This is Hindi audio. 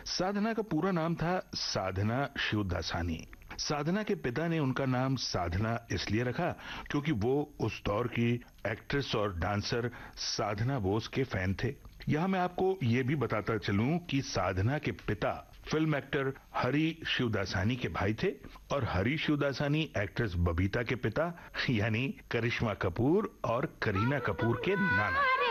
साधना का पूरा नाम था साधना शिवदासानी। साधना के पिता ने उनका नाम साधना इसलिए रखा क्योंकि वो उस दौर की एक्ट्रेस और डांसर साधना बोस के फैन थे। यहाँ मैं आपको ये भी बताता चलूं कि साधना के पिता फिल्म एक्टर हरी शिवदासानी के भाई थे और हरी शिवदासानी एक्ट्रेस बबीता के पिता यानी करिश्मा कपूर और करीना कपूर के नाना।